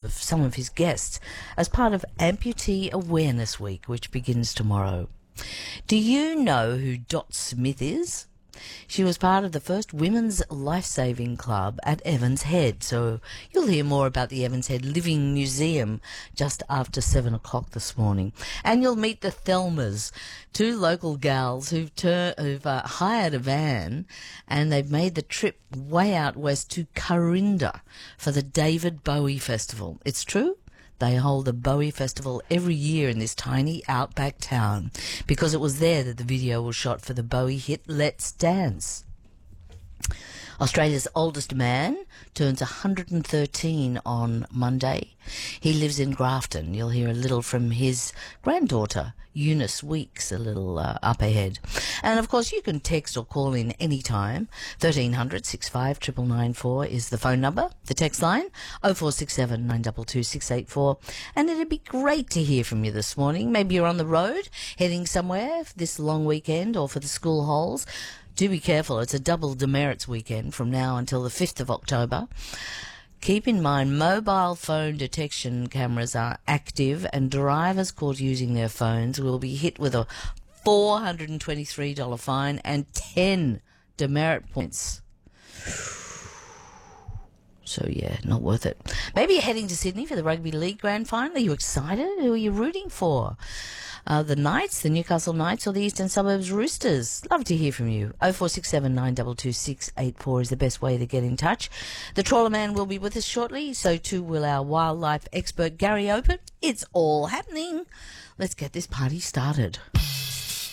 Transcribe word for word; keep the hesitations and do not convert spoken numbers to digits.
of some of his guests as part of Amputee Awareness Week, which begins tomorrow. Do you know who Dot Smith is? She was part of the first Women's Life-Saving Club at Evans Head, so you'll hear more about the Evans Head Living Museum just after seven o'clock this morning. And you'll meet the Thelmas, two local gals who've, tur- who've uh, hired a van and they've made the trip way out west to Corinda for the David Bowie Festival. It's true. They hold the Bowie Festival every year in this tiny outback town because it was there that the video was shot for the Bowie hit Let's Dance. Australia's oldest man turns one hundred thirteen on Monday. He lives in Grafton. You'll hear a little from his granddaughter, Eunice Weeks, a little uh, up ahead. And, of course, you can text or call in any time. thirteen hundred, sixty-five, nine nine nine four is the phone number. The text line, oh four six seven, nine two two, six eight four. And it'd be great to hear from you this morning. Maybe you're on the road, heading somewhere for this long weekend or for the school holes. Do be careful. It's a double demerits weekend from now until the fifth of October. Keep in mind, mobile phone detection cameras are active and drivers caught using their phones will be hit with a four hundred twenty-three dollars fine and ten demerit points. So, yeah, not worth it. Maybe you're heading to Sydney for the Rugby League Grand Final. Are you excited? Who are you rooting for? Uh, the Knights, the Newcastle Knights, or the Eastern Suburbs Roosters? Love to hear from you. oh four six seven, nine two two, six eight four is the best way to get in touch. The Trawler Man will be with us shortly, so too will our wildlife expert Gary Open. It's all happening. Let's get this party started.